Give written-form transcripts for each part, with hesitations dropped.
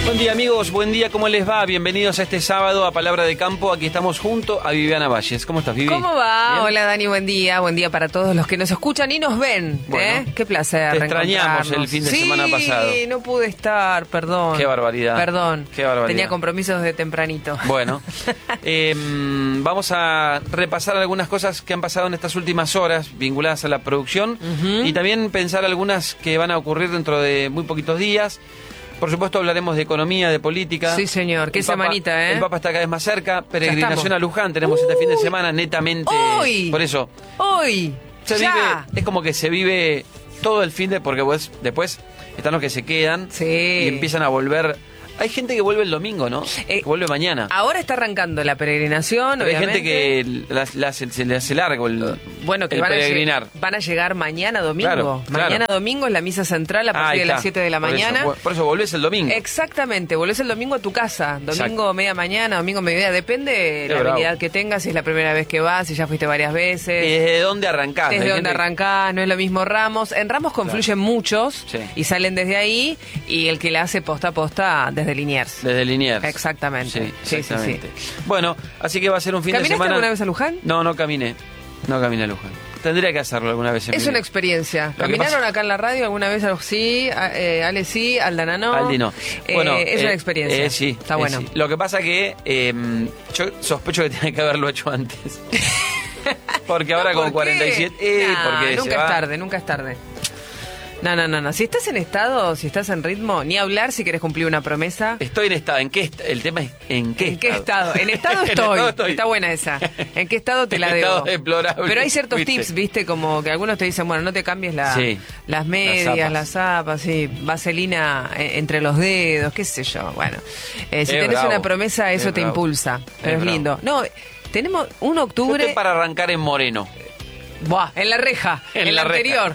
Buen día, amigos, buen día, ¿cómo les va? Bienvenidos a este sábado a Palabra de Campo. Aquí estamos junto a Viviana Valles. ¿Cómo estás, Vivi? ¿Cómo va? ¿Bien? Hola, Dani, buen día para todos los que nos escuchan y nos ven. Bueno, Qué placer. te extrañamos el fin de semana pasado. Sí, no pude estar, perdón. Qué barbaridad. Perdón. Qué barbaridad. Tenía compromisos de tempranito. Bueno, vamos a repasar algunas cosas que han pasado en estas últimas horas vinculadas a la producción y también pensar algunas que van a ocurrir dentro de muy poquitos días. Por supuesto hablaremos de economía, de política. Sí, señor, qué semanita, ¿eh? El Papa está cada vez más cerca, peregrinación a Luján, tenemos este fin de semana netamente... Hoy. Por eso... Hoy. Se vive, es como que se vive todo el fin de... Porque pues, después están los que se quedan y empiezan a volver... Hay gente que vuelve el domingo, ¿no? Que vuelve mañana. Ahora está arrancando la peregrinación, pero obviamente. Hay gente que se le hace largo el peregrinar. Van a llegar mañana domingo. Claro. Mañana domingo es la misa central a partir de las 7 de la mañana. Por eso volvés el domingo. Exactamente, volvés el domingo a tu casa. Domingo media mañana, domingo mediodía. Depende de la habilidad que tengas, si es la primera vez que vas, si ya fuiste varias veces. ¿Y desde dónde arrancás? Desde dónde arrancás, no es lo mismo Ramos. En Ramos confluyen muchos y salen desde ahí. Y el que la hace posta a posta desde Liniers. Desde Liniers. Exactamente. Sí. Bueno, así que va a ser un fin de semana. ¿Caminaste alguna vez a Luján? No caminé. No caminé a Luján. Tendría que hacerlo alguna vez en mi vida. Es una experiencia. ¿Caminaron acá en la radio alguna vez? Sí, Ale sí, Aldana no. Aldi no. Bueno, es una experiencia. Sí. Está bueno. Sí. Lo que pasa que yo sospecho que tiene que haberlo hecho antes. Porque ahora con 47... porque nunca es tarde. No. Si estás en estado, si estás en ritmo, ni hablar si querés cumplir una promesa. Estoy en estado. El tema es ¿en qué estado? En estado estoy. Está buena esa. ¿En qué estado te la debo? Estado deplorable. Pero hay ciertos tips, ¿viste? Como que algunos te dicen, bueno, no te cambies las medias, las zapas, vaselina entre los dedos, qué sé yo. Bueno, si tenés una promesa, eso te impulsa. Pero es lindo. No, tenemos un octubre... Yo estoy para arrancar en Moreno. Buah, en la reja, en la anterior.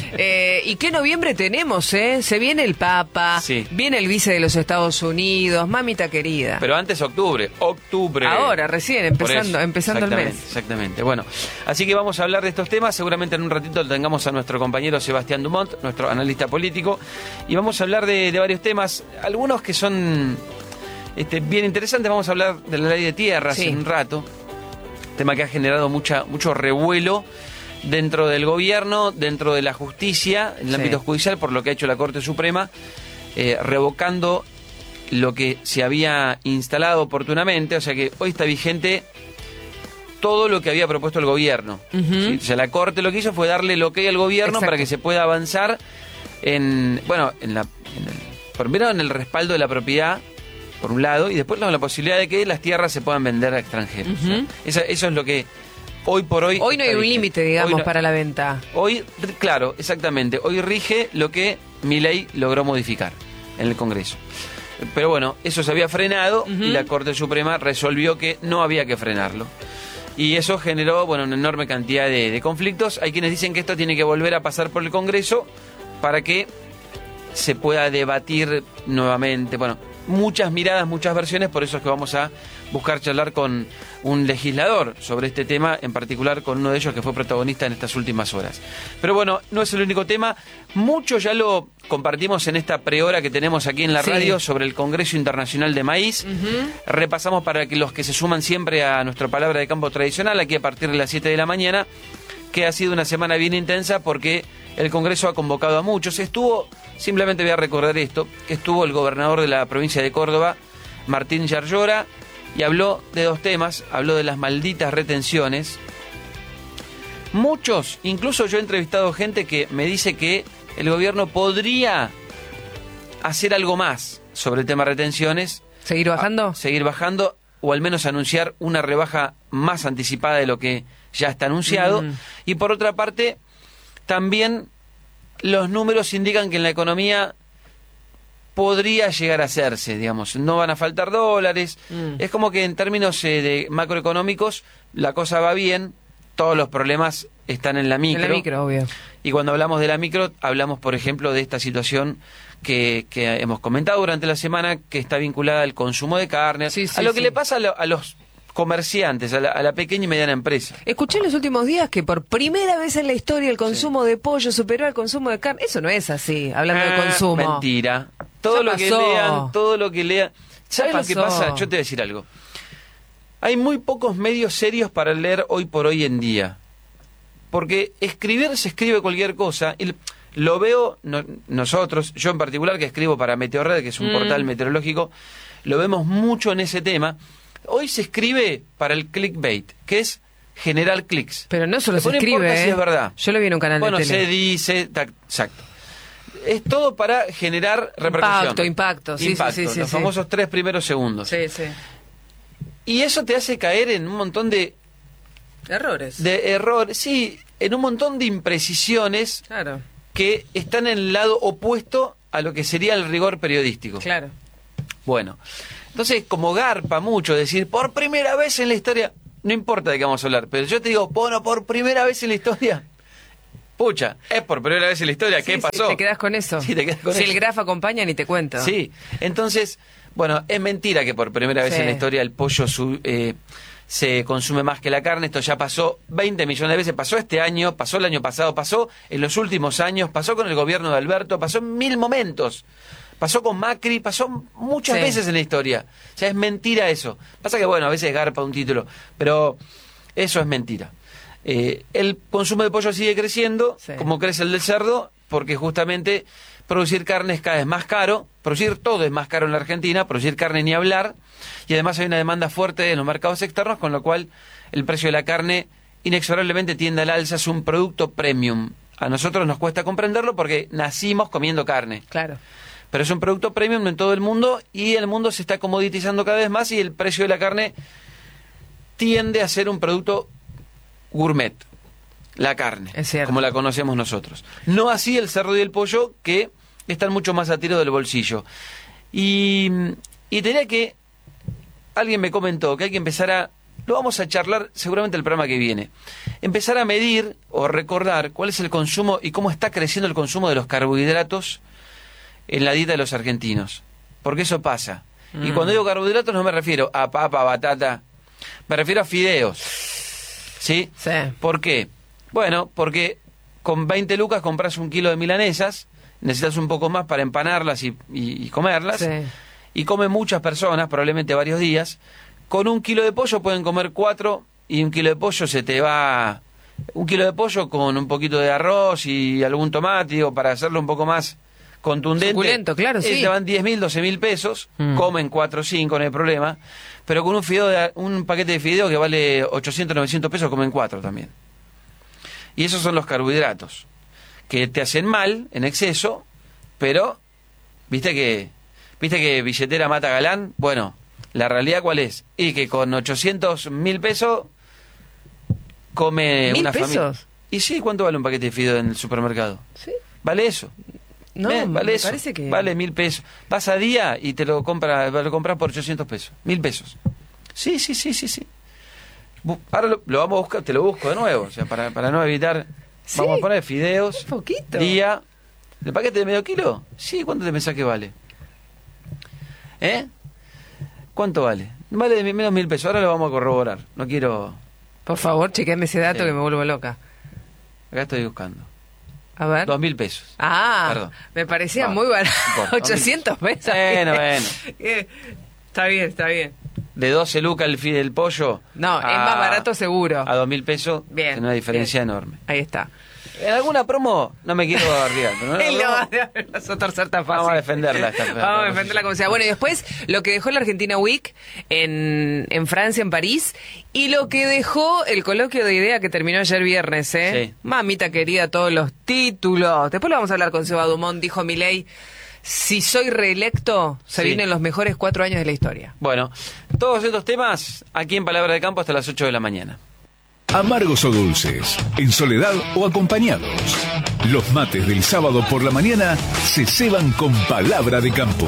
¿Y qué noviembre tenemos, Se viene el Papa, viene el vice de los Estados Unidos, mamita querida. Pero antes octubre. Ahora, recién, empezando el mes. Exactamente. Bueno, así que vamos a hablar de estos temas. Seguramente en un ratito tengamos a nuestro compañero Sebastián Dumont, nuestro analista político. Y vamos a hablar de varios temas, algunos que son bien interesantes. Vamos a hablar de la ley de tierras en un rato. Tema que ha generado mucho revuelo dentro del gobierno, dentro de la justicia, en el ámbito judicial, por lo que ha hecho la Corte Suprema, revocando lo que se había instalado oportunamente. O sea que hoy está vigente todo lo que había propuesto el gobierno. ¿Sí? O sea, la Corte lo que hizo fue darle el ok al gobierno para que se pueda avanzar primero en el respaldo de la propiedad, por un lado, y después la posibilidad de que las tierras se puedan vender a extranjeros. Eso es lo que hoy por hoy... Hoy no hay un límite, digamos, para la venta. Hoy, claro, exactamente. Hoy rige lo que Milei logró modificar en el Congreso. Pero bueno, eso se había frenado y la Corte Suprema resolvió que no había que frenarlo. Y eso generó, una enorme cantidad de conflictos. Hay quienes dicen que esto tiene que volver a pasar por el Congreso para que se pueda debatir nuevamente. Muchas miradas, muchas versiones, por eso es que vamos a buscar charlar con un legislador sobre este tema, en particular con uno de ellos que fue protagonista en estas últimas horas. Pero bueno, no es el único tema, mucho ya lo compartimos en esta prehora que tenemos aquí en la radio sobre el Congreso Internacional de Maíz. Repasamos para que los que se suman siempre a nuestra Palabra de Campo tradicional, aquí a partir de las 7 de la mañana, que ha sido una semana bien intensa porque el Congreso ha convocado a muchos. Simplemente voy a recordar esto, que estuvo el gobernador de la provincia de Córdoba, Martín Yarlora, y habló de dos temas, habló de las malditas retenciones. Muchos, incluso yo he entrevistado gente que me dice que el gobierno podría hacer algo más sobre el tema retenciones. ¿Seguir bajando? Seguir bajando, o al menos anunciar una rebaja más anticipada de lo que ya está anunciado. Y por otra parte, también los números indican que en la economía podría llegar a hacerse, digamos, no van a faltar dólares. Es como que en términos de macroeconómicos la cosa va bien, todos los problemas están en la micro. En la micro, obvio. Y cuando hablamos de la micro, hablamos, por ejemplo, de esta situación que hemos comentado durante la semana, que está vinculada al consumo de carne, a lo que le pasa a los comerciantes, a la pequeña y mediana empresa. Escuché en los últimos días que por primera vez en la historia el consumo de pollo superó al consumo de carne. Eso no es así, hablando de consumo. Mentira. Todo lo que lean, todo lo que lean. ¿Sabes lo que pasa? Yo te voy a decir algo. Hay muy pocos medios serios para leer hoy por hoy en día. Porque escribir se escribe cualquier cosa. Y lo veo nosotros, yo en particular, que escribo para Meteorred, que es un portal meteorológico, lo vemos mucho en ese tema. Hoy se escribe para el clickbait, que es generar clics. Pero no solo se escribe, si es verdad. Yo lo vi en un canal de tele. Bueno, se dice, exacto. Es todo para generar repercusión. Impacto. Sí, los famosos 3 primeros segundos. Sí. Y eso te hace caer en un montón de errores. Sí, en un montón de imprecisiones. Claro. Que están en el lado opuesto a lo que sería el rigor periodístico. Claro. Bueno, entonces como garpa mucho decir, por primera vez en la historia, no importa de qué vamos a hablar, pero yo te digo, bueno, por primera vez en la historia, pucha, es por primera vez en la historia, ¿qué pasó? Te quedas con eso. Sí, te quedas con eso. Si el grafo acompaña, ni te cuento. Sí, entonces, bueno, es mentira que por primera vez en la historia el pollo se consume más que la carne. Esto ya pasó 20 millones de veces, pasó este año, pasó el año pasado, pasó en los últimos años, pasó con el gobierno de Alberto, pasó en 1000 momentos, pasó con Macri, pasó muchas veces en la historia. O sea, es mentira eso. Pasa que, bueno, a veces garpa un título, pero eso es mentira. El consumo de pollo sigue creciendo, como crece el del cerdo, porque justamente producir carne es cada vez más caro, producir todo es más caro en la Argentina, producir carne ni hablar, y además hay una demanda fuerte en los mercados externos, con lo cual el precio de la carne inexorablemente tiende al alza. Es un producto premium. A nosotros nos cuesta comprenderlo porque nacimos comiendo carne. Claro. Pero es un producto premium en todo el mundo, y el mundo se está comoditizando cada vez más, y el precio de la carne tiende a ser un producto gourmet. La carne, como la conocemos nosotros. No así el cerdo y el pollo, que están mucho más a tiro del bolsillo. Y tenía que... Alguien me comentó que hay que empezar a... Lo vamos a charlar seguramente el programa que viene. Empezar a medir o recordar cuál es el consumo y cómo está creciendo el consumo de los carbohidratos en la dieta de los argentinos. Porque eso pasa. Y cuando digo carbohidratos no me refiero a papa, batata. Me refiero a fideos. ¿Sí? Sí. ¿Por qué? Bueno, porque con 20 lucas compras 1 kilo de milanesas, necesitas un poco más para empanarlas y comerlas, y comen muchas personas, probablemente varios días. Con 1 kilo de pollo pueden comer 4, y 1 kilo de pollo se te va... 1 kilo de pollo con un poquito de arroz y algún tomate, o para hacerlo un poco más contundente. Suculento, claro, sí. Te van 10.000, 12.000 pesos, comen 4 o 5, no hay problema. Pero con un paquete de fideo que vale 800, 900 pesos, comen 4 también. Y esos son los carbohidratos, que te hacen mal en exceso, pero ¿viste que billetera mata galán? Bueno, la realidad ¿cuál es? Y que con 800.000 pesos come una familia. ¿Y sí? ¿Cuánto vale un paquete de fideo en el supermercado? ¿Sí? ¿Vale eso? No, vale eso. Parece que... Vale 1.000 pesos. Vas a día y te lo compras por 800 pesos. 1.000 pesos. Sí. Ahora lo vamos a buscar, te lo busco de nuevo, o sea, para no evitar. ¿Sí? Vamos a poner fideos. Un poquito. Día. ¿El paquete de medio kilo? Sí, ¿cuánto te pensás que vale? ¿Cuánto vale? Vale menos 1.000 pesos, ahora lo vamos a corroborar. No quiero... Por favor, chequeame ese dato que me vuelvo loca. Acá estoy buscando. A ver. 2.000 pesos. Perdón. Me parecía muy barato. 800 pesos. Bueno. Está bien. De 12 lucas el pollo. No, es más barato seguro. A 2.000 pesos. Bien. Es una diferencia enorme. Ahí está. En alguna promo, no me quiero arriar. Nosotros ser tan fácil. Vamos a defenderla. Vamos a defenderla como sea. Bueno, y después lo que dejó la Argentina Week en Francia, en París, y lo que dejó el coloquio de idea que terminó ayer viernes, Sí. Mamita querida, todos los títulos. Después lo vamos a hablar con Seba Dumont. Dijo Milei, si soy reelecto, se vienen los mejores 4 años de la historia. Bueno, todos estos temas aquí en Palabra de Campo hasta las 8 de la mañana. Amargos o dulces, en soledad o acompañados. Los mates del sábado por la mañana se ceban con Palabra de Campo.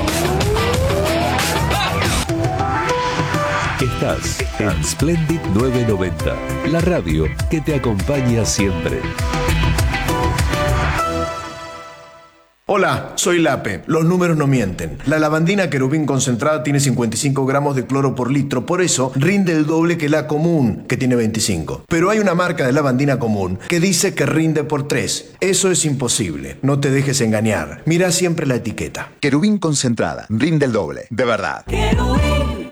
Estás en Splendid 990, la radio que te acompaña siempre. Hola, soy Lape. Los números no mienten. La lavandina Querubín concentrada tiene 55 gramos de cloro por litro, por eso rinde el doble que la común, que tiene 25. Pero hay una marca de lavandina común que dice que rinde por 3. Eso es imposible. No te dejes engañar. Mira siempre la etiqueta. Querubín concentrada. Rinde el doble. De verdad. Querubín.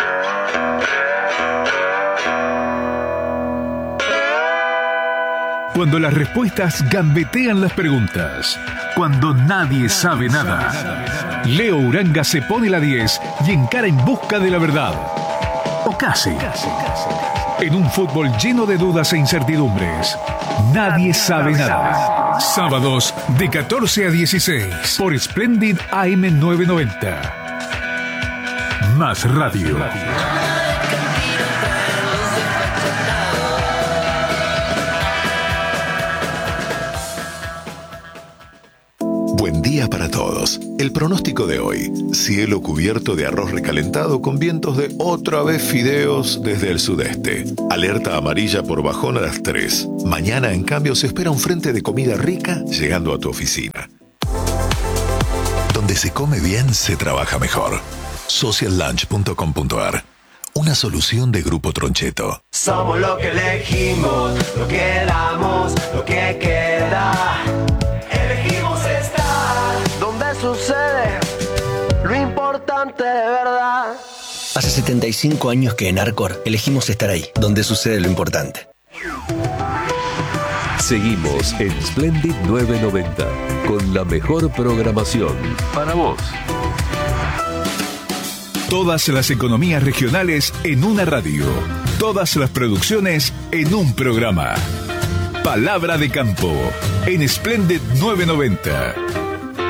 Cuando las respuestas gambetean las preguntas. Cuando nadie sabe nada. Leo Uranga se pone la 10 y encara en busca de la verdad. O casi. En un fútbol lleno de dudas e incertidumbres. Nadie sabe nada. Sábados de 14 a 16 por Splendid AM 990. Más radio. Buen día para todos. El pronóstico de hoy: cielo cubierto de arroz recalentado con vientos de otra vez fideos desde el sudeste. Alerta amarilla por bajón a las 3. Mañana, en cambio, se espera un frente de comida rica llegando a tu oficina. Donde se come bien, se trabaja mejor. Sociallunch.com.ar. Una solución de Grupo Troncheto. Somos lo que elegimos, lo que damos, lo que queda. Sucede lo importante de verdad. Hace 75 años que en Arcor elegimos estar ahí, donde sucede lo importante. Seguimos en Splendid 990 con la mejor programación para vos. Todas las economías regionales en una radio. Todas las producciones en un programa. Palabra de campo en Splendid 990.